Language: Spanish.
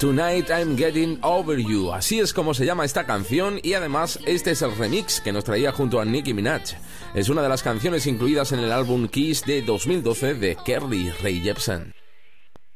Tonight I'm Getting Over You. Así es como se llama esta canción y además este es el remix que nos traía junto a Nicki Minaj. Es una de las canciones incluidas en el álbum Kiss de 2012 de Carly Rae Jepsen.